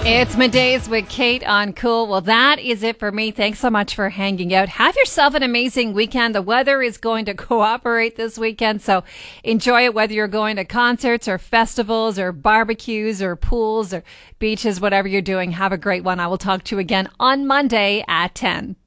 It's Middays with Kate on Cool. Well, that is it for me. Thanks so much for hanging out. Have yourself an amazing weekend. The weather is going to cooperate this weekend, so enjoy it, whether you're going to concerts or festivals or barbecues or pools or beaches, whatever you're doing. Have a great one. I will talk to you again on Monday at 10.